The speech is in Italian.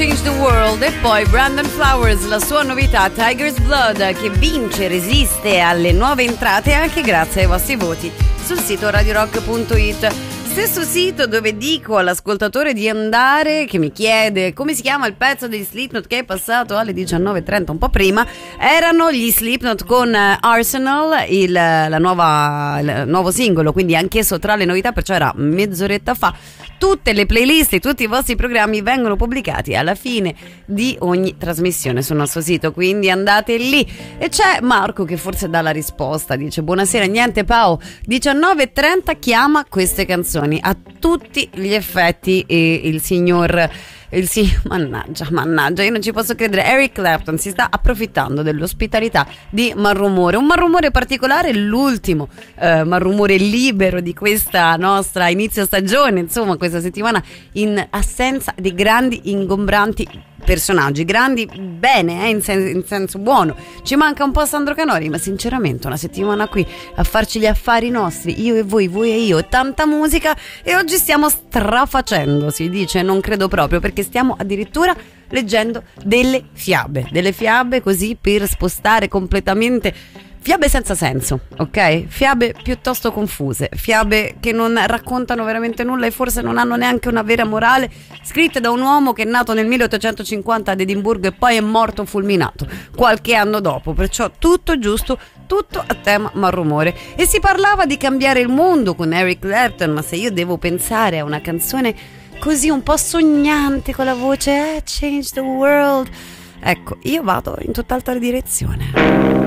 Change the World. E poi Brandon Flowers, la sua novità Tiger's Blood, che vince, resiste alle nuove entrate anche grazie ai vostri voti sul sito radiorock.it. Stesso sito dove dico all'ascoltatore di andare, che mi chiede come si chiama il pezzo degli Slipknot che è passato alle 19:30, un po' prima. Erano gli Slipknot con Arsenal, il nuovo singolo, quindi anch'esso tra le novità, perciò era mezz'oretta fa. Tutte le playlist e tutti i vostri programmi vengono pubblicati alla fine di ogni trasmissione sul nostro sito, quindi andate lì. E c'è Marco che forse dà la risposta, dice: buonasera, niente Pao, 19:30 chiama queste canzoni. A tutti gli effetti mannaggia, io non ci posso credere. Eric Clapton si sta approfittando dell'ospitalità di Malrumore, un Malrumore particolare, l'ultimo Malrumore libero di questa nostra inizio stagione, insomma questa settimana, in assenza di grandi ingombranti personaggi, grandi bene, in senso buono. Ci manca un po' Sandro Canori, ma sinceramente una settimana qui a farci gli affari nostri, io e voi e io, e tanta musica, e oggi stiamo strafacendo, si dice, non credo proprio, perché stiamo addirittura leggendo delle fiabe così per spostare completamente. Fiabe senza senso, ok? Fiabe piuttosto confuse, fiabe che non raccontano veramente nulla e forse non hanno neanche una vera morale, scritte da un uomo che è nato nel 1850 ad Edimburgo e poi è morto fulminato qualche anno dopo, perciò tutto giusto, tutto a tema Malrumore. E si parlava di cambiare il mondo con Eric Clapton, ma se io devo pensare a una canzone così un po' sognante con la voce Change the World, ecco, io vado in tutt'altra direzione.